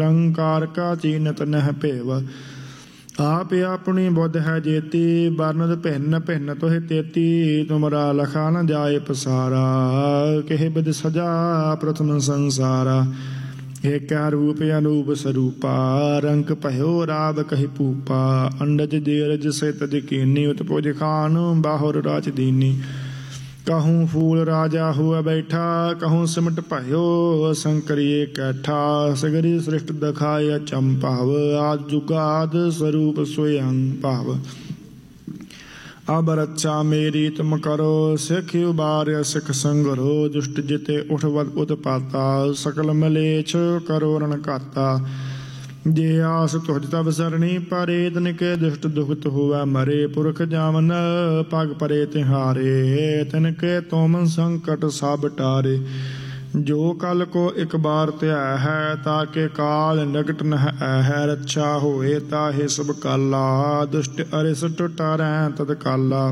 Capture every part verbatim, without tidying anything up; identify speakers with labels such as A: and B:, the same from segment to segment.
A: निरंकार का चीनत नह पेव। आप अपनी बुद्ध है जेती बरनद भिन्न भिन्न तुह तेती तुमरा लखा न जाए पसारा। कह बिद सजा प्रथम संसारा एक रूप अनूप स्वरूपा रंक पहो राब कहि पूपा। अंडज देरज से तज कीनी उत्पुज खान बाहुर राज दीनी। कहूँ फूल राजा हुआ बैठा कहूँ सिमट भयो शंकरिए कैठा। सगरी सृष्ट दखाय चंपाव आद जुगाद स्वरूप स्वयं पाव। अब रक्षा मेरी तुम करो सिख उबार्य सिख संगरो। दुष्ट जिते उठवत उत्पाता सकल मलेच्छ करो रण काता। जे आस तुझ तब सरणी परे तिनके दुष्ट दुखत हुआ मरे। पुरख जावन पग परे तिहारे तिनके तुम संकट सब टारे। जो कल को एक बार त्या है ताके काल निकट न है। रक्षा होए ताहे सब काला दुष्ट अरिष्ट टारै तत्काला।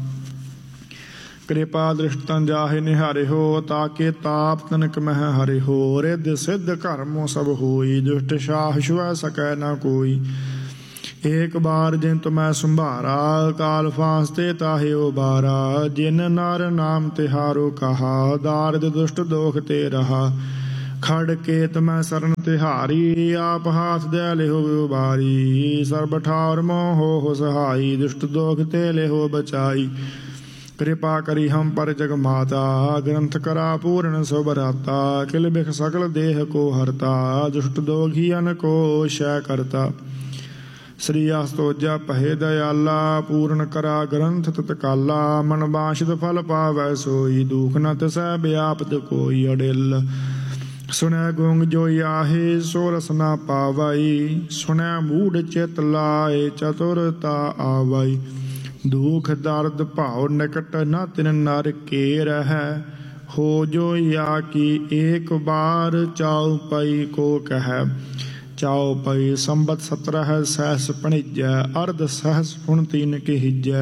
A: कृपा दृष्टन जाहे निहारे हो ताके ताप तनक मह हरे हो। रिद्ध सिद्ध कर्मो सब होई दुष्ट शाह छुआ सकै न कोई। एक बार जिन तुम्हें संभारा काल फांसते ताहे उबारा। जिन नर नाम तिहारो कहा दारिद दुष्ट दोख ते रहा। खड़ के तुम्हें शरण तिहारी आप हाथ दे लेहो उबारी। सर्ब ठार मोह हो सहाई दुष्ट दोख ते लेहो बचाई। कृपा करी हम पर जग माता ग्रंथ करा पूर्ण सुभराता। किल बिख सकल देह को हरता दुष्ट दोघियन को शय करता। श्री आस्तोजा पहे दयाला पूर्ण करा ग्रंथ तत्काला। मन बांछित फल पावै सोई दुख न तिसै व्यापत कोई अडिल। सुनै गुंग जो आहे सो रस न पावई। सुनै मूढ़ चित लाए चतुरता आवई। दुख दर्द भाव निकट न तिन नर के रहै। हो जो या की एक बार चाउ पई को कह। चाउ पई संबत सत्रह सहस पणिजै अर्ध सहस पुन तीन के हिजै।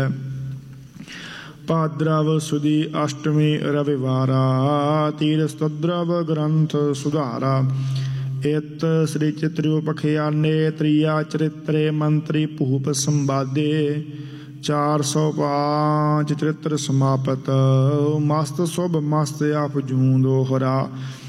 A: भाद्रव सुदी अष्टमी रविवारा तीरस्तद्रव ग्रंथ सुधारा। इत श्री चित्रोपख्याने त्रिया चरित्रे मंत्री भूप संवादे। चार सौ पाँच चरित्र समापत मस्त शुभ मस्त आप जूं दोहरा।